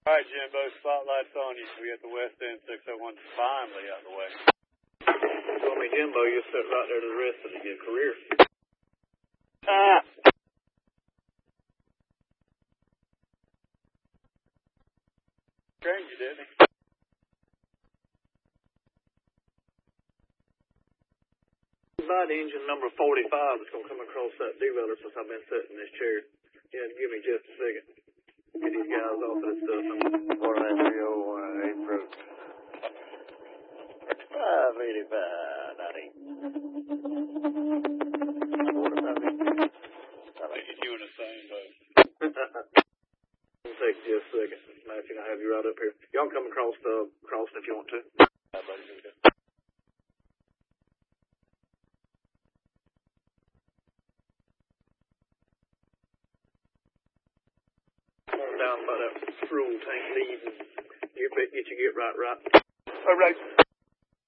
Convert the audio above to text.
All right, Jimbo, spotlight's on you. We at the West End 601 finally out of the way. You told me, Jimbo, you'll sit right there to the rest of your career. Trained you, didn't he? Buy the engine number 45 that's going to come across that derailleur since I've been sitting in this chair. Yeah, give me just a second. Get these guys off of this stuff. 4930 approach. 585, 90. 4580. You in the same boat. It'll take just a second. Matthew, I'll have you right up here. Y'all come across the crossing if you want to. Down by that fuel tank lead and get right. All right.